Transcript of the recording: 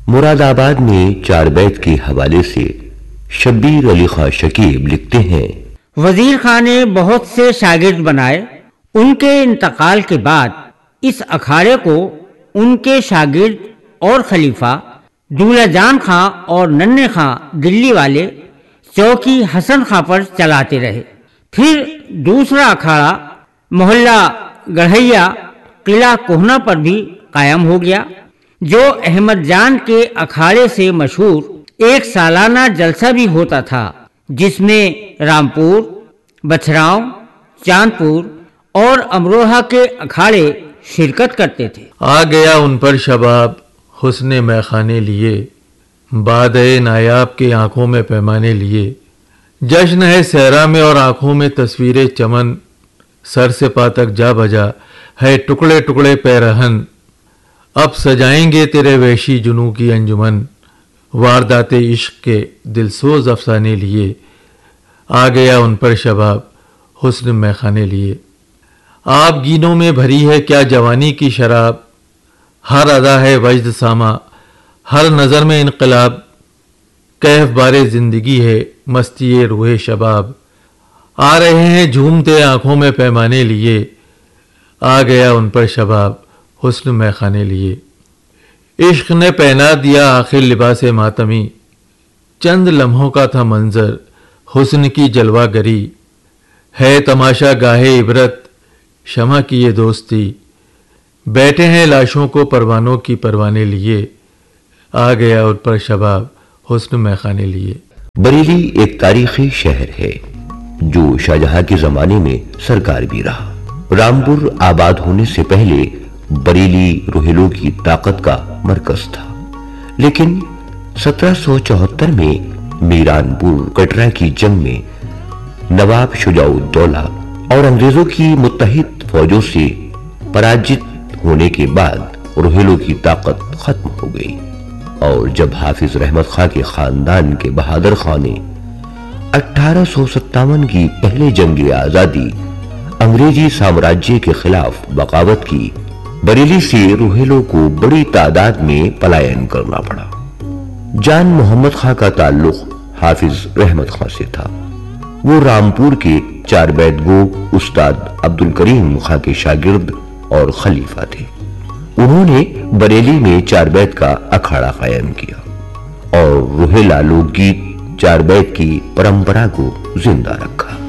مراد آباد میں چار بیت کے حوالے سے شبیر علی خان شکیب لکھتے ہیں، وزیر خان نے بہت سے شاگرد بنائے۔ ان کے انتقال کے بعد اس اکھاڑے کو ان کے شاگرد اور خلیفہ دولہ جان خان اور ننھے خان دلی والے چوکی حسن خان پر چلاتے رہے۔ پھر دوسرا اکھاڑا محلہ گڑھیا قلعہ کوہنہ پر بھی قائم ہو گیا، جو احمد جان کے اکھاڑے سے مشہور ایک سالانہ جلسہ بھی ہوتا تھا، جس میں رامپور، بچھراؤں، چاندپور اور امروہہ کے اکھاڑے شرکت کرتے تھے۔ آ گیا ان پر شباب حسن میخانے لیے، بادئے نایاب کے آنکھوں میں پیمانے لیے، جشن ہے صحرا میں اور آنکھوں میں تصویر چمن، سر سے پا تک جا بجا ہے ٹکڑے ٹکڑے پیرہن، اب سجائیں گے تیرے وحشی جنوں کی انجمن، واردات عشق کے دل سوز افسانے لیے، آ گیا ان پر شباب حسن میخانے لیے۔ آپ گینوں میں بھری ہے کیا جوانی کی شراب، ہر ادا ہے وجد ساما، ہر نظر میں انقلاب، کیف بارے زندگی ہے مستی روح شباب، آ رہے ہیں جھومتے آنکھوں میں پیمانے لیے، آ گیا ان پر شباب حسن میخانے لیے۔ عشق نے پہنا دیا آخر لباس ماتمی، چند لمحوں کا تھا منظر حسن کی جلوہ گری، ہے تماشا گاہے عبرت شمع کی یہ دوستی، بیٹھے ہیں لاشوں کو پروانوں کی پروانے لیے، آ گیا ان پر شباب حسن میخانے لیے۔ بریلی ایک تاریخی شہر ہے جو شاہجہاں کے زمانے میں سرکار بھی رہا۔ رامپور آباد ہونے سے پہلے بریلی روہیلوں کی طاقت کا مرکز تھا، لیکن 1774 میں میرانپور کٹرا کی جنگ میں نواب شجاع الدولہ اور انگریزوں کی متحد فوجوں سے پراجت ہونے کے بعد روہیلوں کی طاقت ختم ہو گئی، اور جب حافظ رحمت خان کے خاندان کے بہادر خان نے 1857 کی پہلے جنگ آزادی انگریزی سامراجیہ کے خلاف بغاوت کی، بریلی سے روہیلوں کو بڑی تعداد میں پلائن کرنا پڑا۔ جان محمد خان کا تعلق حافظ رحمت خان سے تھا۔ وہ رامپور کے چار بیت گو استاد عبد الکریم خان کے شاگرد اور خلیفہ تھے۔ انہوں نے بریلی میں چار بیت کا اکھاڑا قائم کیا اور روہیلا لوک گیت چار بیت کی پرمپرا کو زندہ رکھا۔